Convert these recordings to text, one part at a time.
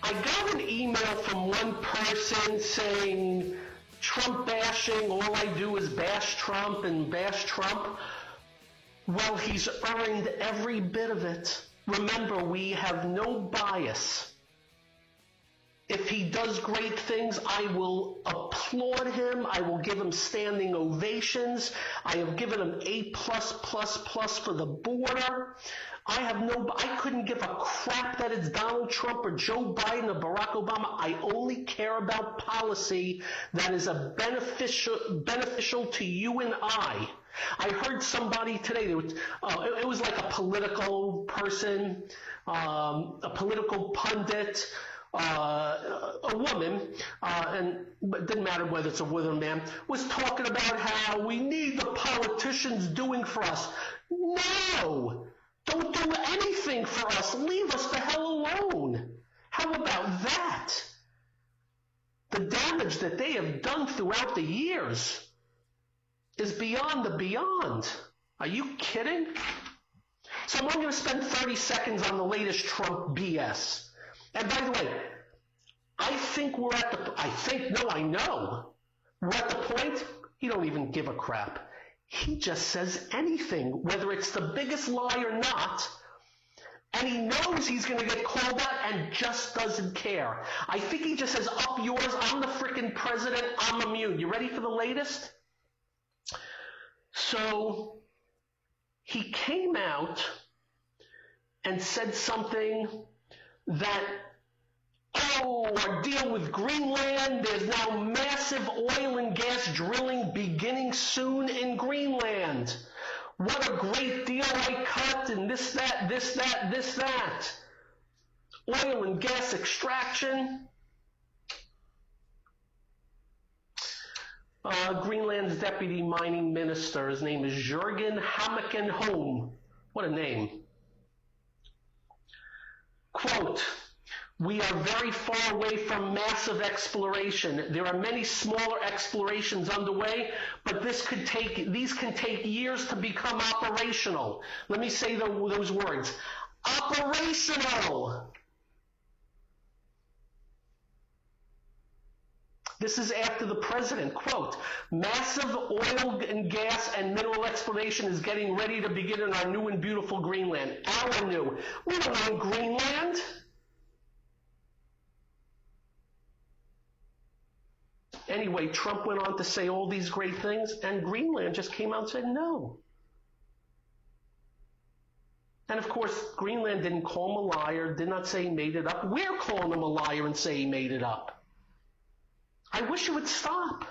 I got an email from one person saying Trump bashing, all I do is bash Trump and bash Trump. Well, he's earned every bit of it. Remember, we have no bias. If he does great things, I will applaud him. I will give him standing ovations. I have given him A+++ for the border. I couldn't give a crap that it's Donald Trump or Joe Biden or Barack Obama. I only care about policy that is beneficial to you and I. I heard somebody today, it was like a political person, a political pundit, a woman, but it didn't matter whether it's a woman or a man, was talking about how we need the politicians doing for us. No! Don't do anything for us. Leave us the hell alone. How about that? The damage that they have done throughout the years is beyond the beyond. Are you kidding? So I'm only going to spend 30 seconds on the latest Trump BS. And by the way, I know, we're at the point, he don't even give a crap. He just says anything, whether it's the biggest lie or not, and he knows he's going to get called out and just doesn't care. I think he just says, up yours, I'm the frickin' president, I'm immune. You ready for the latest? So, he came out and said something that, our deal with Greenland, there's now massive oil and gas drilling beginning soon in Greenland. What a great deal I cut, and this, that. Oil and gas extraction. Greenland's deputy mining minister, his name is Jørgen Hammerkenholm. What a name. Quote, we are very far away from massive exploration. There are many smaller explorations underway, but these can take years to become operational. Let me say those words. Operational! This is after the president, quote, massive oil and gas and mineral exploration is getting ready to begin in our new and beautiful Greenland. Our new. We don't own Greenland. Anyway, Trump went on to say all these great things, and Greenland just came out and said no. And of course, Greenland didn't call him a liar, did not say he made it up. We're calling him a liar and say he made it up. I wish it would stop.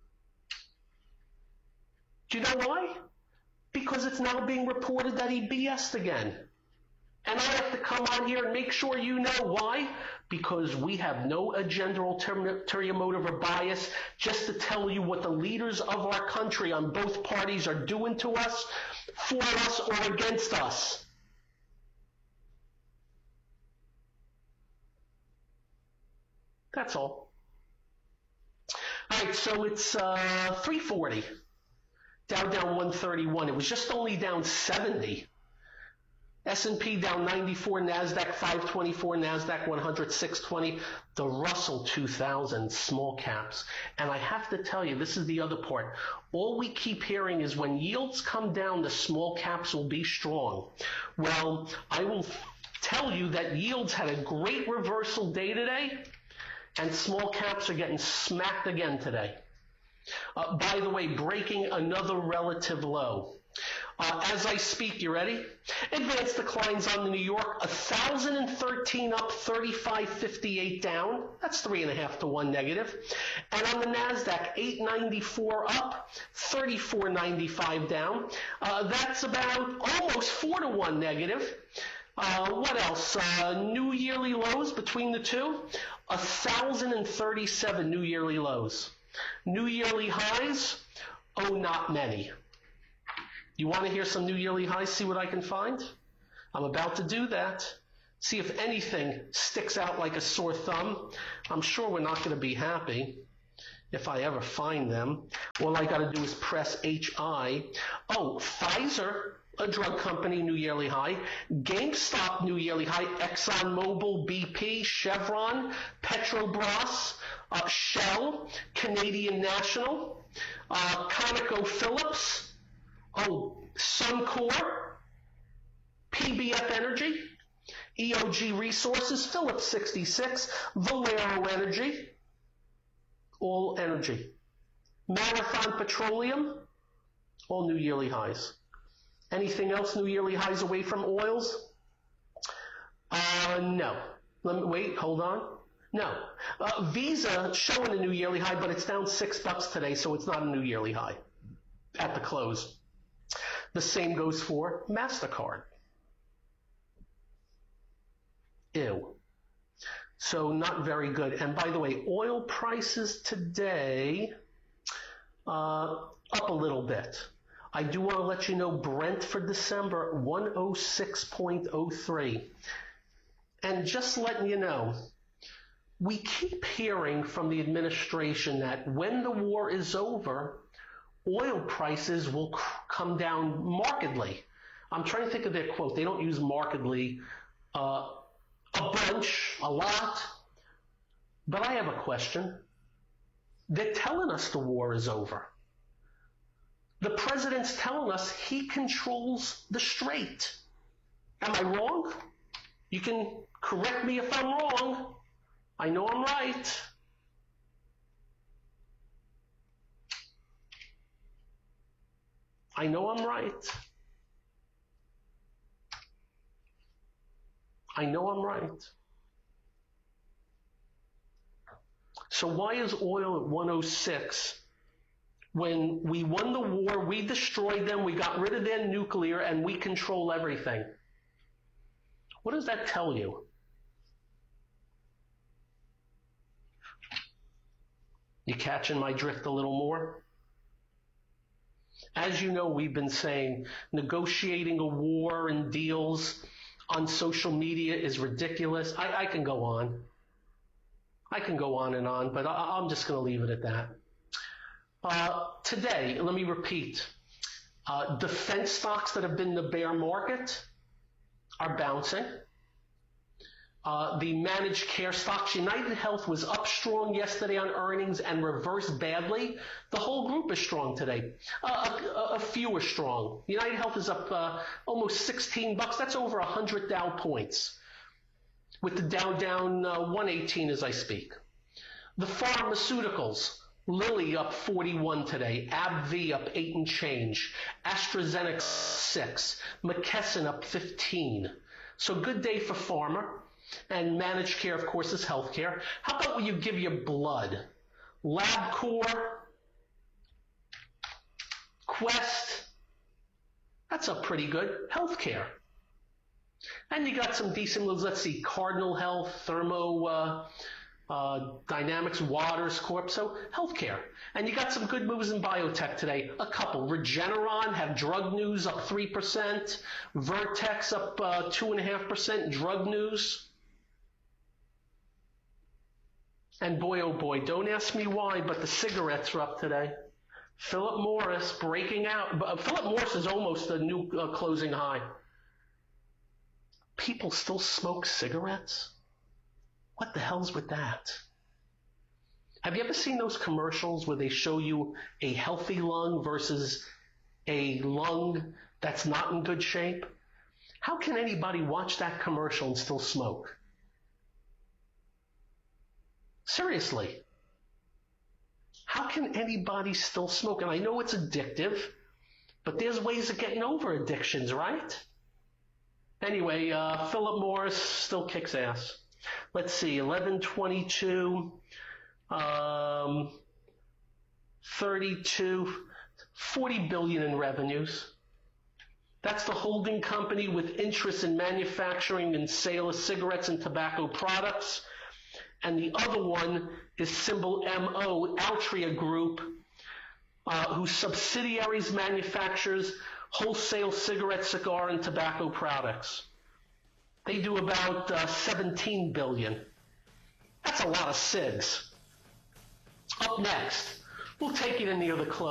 Do you know why? Because it's now being reported that he BS'd again. And I have to come on here and make sure you know why. Because we have no agenda, ulterior motive, or bias, just to tell you what the leaders of our country on both parties are doing to us, for us, or against us. That's all. All right, so it's 340. Dow down 131. It was just only down 70. S&P down 94, NASDAQ 524, NASDAQ 100, 620. The Russell 2000, small caps. And I have to tell you, this is the other part. All we keep hearing is when yields come down, the small caps will be strong. Well, I will tell you that yields had a great reversal day today, and small caps are getting smacked again today. By the way, breaking another relative low. As I speak, you ready? Advanced declines on the New York, 1,013 up, 35.58 down. That's 3.5 to 1 negative. And on the NASDAQ, 894 up, 34.95 down. That's about almost 4 to 1 negative. What else? New yearly lows between the two, 1,037 new yearly lows. New yearly highs, not many. You want to hear some new yearly highs? See what I can find? I'm about to do that. See if anything sticks out like a sore thumb. I'm sure we're not going to be happy if I ever find them. All I got to do is press HI. Oh, Pfizer a drug company, new yearly high. GameStop, new yearly high. ExxonMobil, BP, Chevron, Petrobras, Shell, Canadian National, ConocoPhillips, Suncor, PBF Energy, EOG Resources, Phillips 66, Valero Energy, all energy. Marathon Petroleum, all new yearly highs. Anything else new yearly highs away from oils? No. Wait, hold on. No. Visa showing a new yearly high, but it's down $6 today, so it's not a new yearly high at the close. The same goes for MasterCard. Ew. So not very good. And by the way, oil prices today up a little bit. I do want to let you know Brent for December, 106.03. And just letting you know, we keep hearing from the administration that when the war is over, oil prices will come down markedly. I'm trying to think of their quote. They don't use markedly, a bunch, a lot. But I have a question. They're telling us the war is over. The president's telling us he controls the strait. Am I wrong? You can correct me if I'm wrong. I know I'm right. I know I'm right. I know I'm right. So why is oil at 106? When we won the war, we destroyed them, we got rid of their nuclear, and we control everything. What does that tell you? You catching my drift a little more? As you know, we've been saying negotiating a war and deals on social media is ridiculous. I can go on. I can go on and on, but I'm just going to leave it at that. Today, let me repeat, defense stocks that have been in the bear market are bouncing. The managed care stocks, United Health was up strong yesterday on earnings and reversed badly. The whole group is strong today. A few are strong. United Health is up almost $16. That's over 100 Dow points, with the Dow down 118 as I speak. The pharmaceuticals, Lilly up 41 today, AbbVie up 8 and change, AstraZeneca 6, McKesson up 15. So good day for pharma. And managed care, of course, is healthcare. How about when you give your blood? LabCorp, Quest, that's up pretty good. Healthcare. And you got some decent ones. Let's see, Cardinal Health, Thermo Dynamics, Waters Corp. So healthcare. And you got some good moves in biotech today. A couple. Regeneron have drug news up 3%. Vertex up 2.5%. Drug news. And boy, oh boy, don't ask me why, but the cigarettes are up today. Philip Morris breaking out. Philip Morris is almost a new closing high. People still smoke cigarettes? What the hell's with that? Have you ever seen those commercials where they show you a healthy lung versus a lung that's not in good shape? How can anybody watch that commercial and still smoke? Seriously. How can anybody still smoke? And I know it's addictive, but there's ways of getting over addictions, right? Anyway, Philip Morris still kicks ass. Let's see, 1122, 32, 40 billion in revenues. That's the holding company with interest in manufacturing and sale of cigarettes and tobacco products. And the other one is symbol MO, Altria Group, whose subsidiaries manufactures wholesale cigarette, cigar, and tobacco products. They do about 17 billion. That's a lot of cigs. Up next, we'll take you to near the close.